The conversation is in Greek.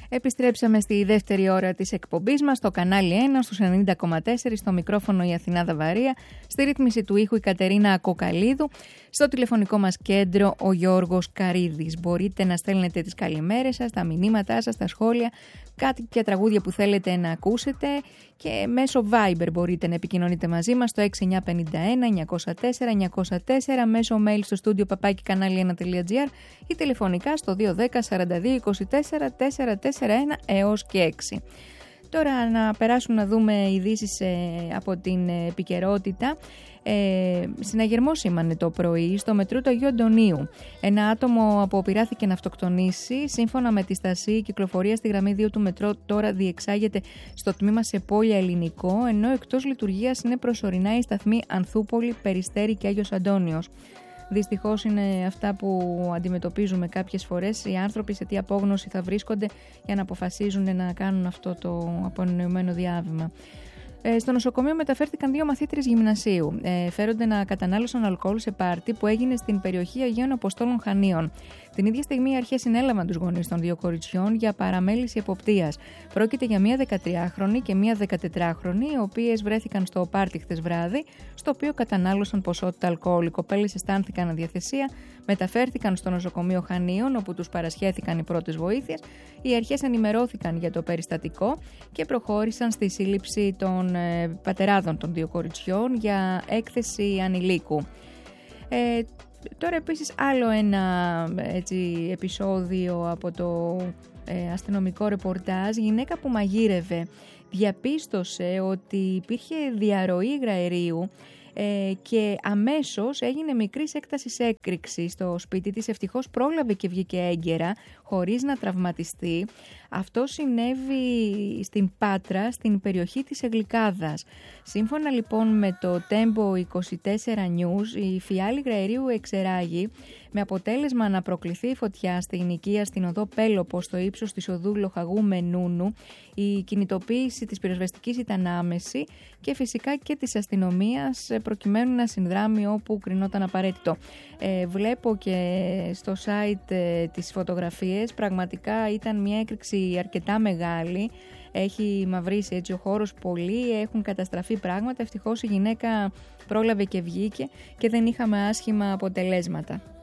Επιστρέψαμε στη δεύτερη ώρα της εκπομπής μας, στο κανάλι 1, στους 90,4, στο μικρόφωνο η Αθηνά Δαβαρία, στη ρύθμιση του ήχου η Κατερίνα Κοκαλίδου, στο τηλεφωνικό μας κέντρο ο Γιώργος Καρίδης. Μπορείτε να στέλνετε τις καλημέρες σας, τα μηνύματά σας, τα σχόλια, κάποια τραγούδια που θέλετε να ακούσετε και μέσω Viber μπορείτε να επικοινωνείτε μαζί μας στο 6951-904-904, μέσω mail στο στούντιο @kanali1.gr ή τηλεφωνικά στο 210 42 24 441 έως και 6. Τώρα να περάσουμε να δούμε ειδήσεις από την επικαιρότητα. Συναγερμό σήμανε το πρωί στο μετρό του Αγίου Αντωνίου. Ένα άτομο αποπειράθηκε να αυτοκτονήσει. Σύμφωνα με τη στασή, κυκλοφορία στη γραμμή 2 του μετρό τώρα διεξάγεται στο τμήμα Σεπόλια Ελληνικό, ενώ εκτός λειτουργίας είναι προσωρινά οι σταθμοί Ανθούπολη, Περιστέρι και Άγιος Αντώνιος. Δυστυχώς είναι αυτά που αντιμετωπίζουμε κάποιες φορές. Οι άνθρωποι σε τι απόγνωση θα βρίσκονται για να αποφασίζουν να κάνουν αυτό το απονεωμένο διάβημα. Στο νοσοκομείο μεταφέρθηκαν 2 μαθήτριες γυμνασίου. Φέρονται να κατανάλωσαν αλκοόλ σε πάρτι που έγινε στην περιοχή Αγίων Αποστόλων Χανίων. Την ίδια στιγμή οι αρχές συνέλαβαν τους γονείς των 2 κοριτσιών για παραμέληση εποπτείας. Πρόκειται για μία 13χρονη και μία 14χρονη, οι οποίες βρέθηκαν στο πάρτι χθες βράδυ, στο οποίο κατανάλωσαν ποσότητα αλκοόλ. Οι κοπέλες αισθάνθηκαν αδιαθεσία, μεταφέρθηκαν στο νοσοκομείο Χανίων, όπου τους παρασχέθηκαν οι πρώτες βοήθειες. Οι αρχές ενημερώθηκαν για το περιστατικό και προχώρησαν στη σύλληψη των πατεράδων των 2 κοριτσιών για έκθεση ανηλίκου. Τώρα επίσης άλλο ένα επεισόδιο από το αστυνομικό ρεπορτάζ. Γυναίκα που μαγείρευε διαπίστωσε ότι υπήρχε διαρροή υγραερίου και αμέσως έγινε μικρής έκτασης έκρηξη στο σπίτι της. Ευτυχώς πρόλαβε και βγήκε έγκαιρα χωρίς να τραυματιστεί. Αυτό συνέβη στην Πάτρα, στην περιοχή της Εγλικάδας. Σύμφωνα λοιπόν με το Tempo 24 News, η φιάλη υγραερίου εξεράγει με αποτέλεσμα να προκληθεί φωτιά στην οικία στην οδό Πέλοπο στο ύψος της οδού Λοχαγού Μενούνου. Η κινητοποίηση της πυροσβεστικής ήταν άμεση και φυσικά και της αστυνομίας προκειμένου να συνδράμει όπου κρινόταν απαραίτητο. Βλέπω και στο site τις φωτογραφίες, πραγματικά ήταν μια έκρηξη αρκετά μεγάλη. Έχει μαυρίσει έτσι ο χώρος πολύ, έχουν καταστραφεί πράγματα. Ευτυχώς η γυναίκα πρόλαβε και βγήκε και δεν είχαμε άσχημα αποτελέσματα.